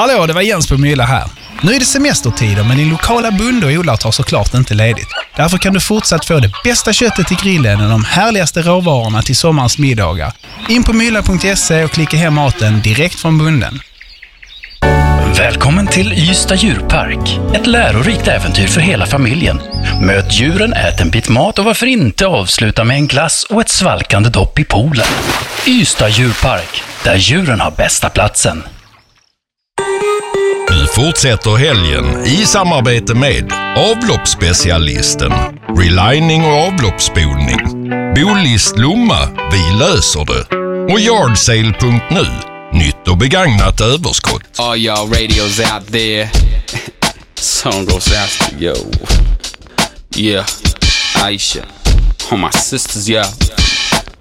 Hallå, det var Jens på Mylla här. Nu är det semestertider, men din lokala bonde och odlare tar såklart inte ledigt. Därför kan du fortsatt få det bästa köttet till grillen och de härligaste råvarorna till sommarens middagar. In på mylla.se och klicka hem maten direkt från bonden. Välkommen till Ystad djurpark. Ett lärorikt äventyr för hela familjen. Möt djuren, ät en bit mat och varför inte avsluta med en glass och ett svalkande dopp i poolen. Ystad djurpark, där djuren har bästa platsen. Nu fortsätter helgen i samarbete med avloppsspecialisten, relining och avloppsspolning, Bolist Lomma, vi löser det, och Yardsale.nu, nytt och begagnat överskott. All y'all radios out there, song goes out to yo, yeah, Aisha, all my sisters, yeah.